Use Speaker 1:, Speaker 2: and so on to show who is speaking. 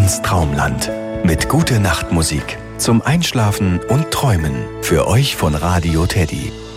Speaker 1: ins Traumland. Mit Gute-Nacht-Musik zum Einschlafen und Träumen. Für euch von Radio Teddy.